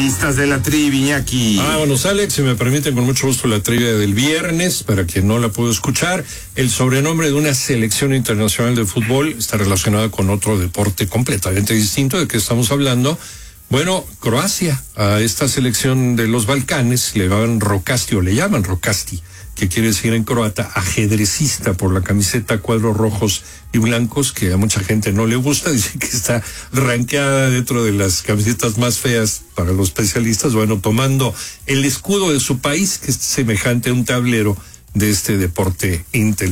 Listas de la trivia, Iñaki. Vámonos, Alex, si me permiten, con mucho gusto la trivia del viernes, para quien no la pudo escuchar. El sobrenombre de una selección internacional de fútbol está relacionada con otro deporte completamente distinto. ¿De qué estamos hablando? Bueno, Croacia, a esta selección de los Balcanes le llaman Rokasti, que quiere decir en croata ajedrecista, por la camiseta cuadros rojos y blancos, que a mucha gente no le gusta. Dice que está rankeada dentro de las camisetas más feas para los especialistas. Bueno, tomando el escudo de su país, que es semejante a un tablero de este deporte intelectual.